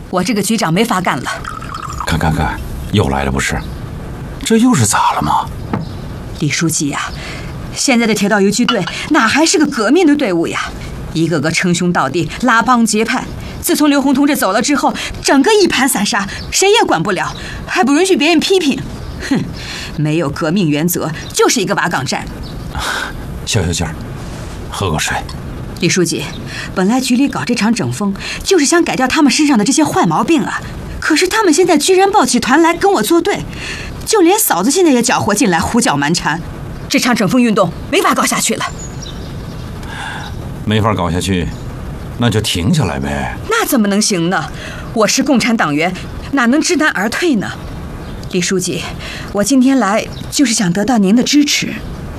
我这个局长没法干了。 看，又来了不是？这又是咋了吗？ 李书记呀，现在的铁道游击队哪还是个革命的队伍呀？一个个称兄道弟，拉帮结派。自从刘洪同志走了之后，整个一盘散沙，谁也管不了，还不允许别人批评。哼，没有革命原则，就是一个瓦岗站。 消消气儿，喝口水。 李书记，本来局里搞这场整风，就是想改掉他们身上的这些坏毛病啊。可是他们现在居然抱起团来跟我作对，就连嫂子现在也搅和进来，胡搅蛮缠。这场整风运动没法搞下去了。 没法搞下去，那就停下来呗。 那怎么能行呢？我是共产党员，哪能知难而退呢？李书记，我今天来就是想得到您的支持。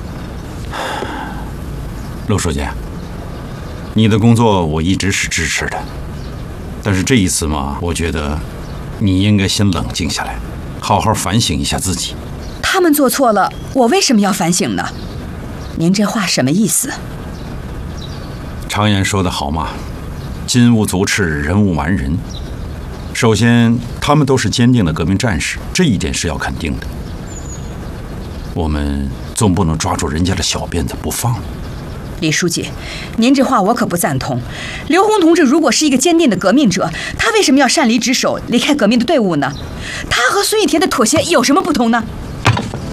陆书记，你的工作我一直是支持的，但是这一次嘛，我觉得你应该先冷静下来，好好反省一下自己。 他们做错了，我为什么要反省呢？您这话什么意思？ 常言说得好嘛，金无足赤，人无完人。首先，他们都是坚定的革命战士，这一点是要肯定的。我们总不能抓住人家的小辫子不放。 李书记，您这话我可不赞同。刘洪同志如果是一个坚定的革命者，他为什么要擅离职守，离开革命的队伍呢？他和孙玉田的妥协有什么不同呢？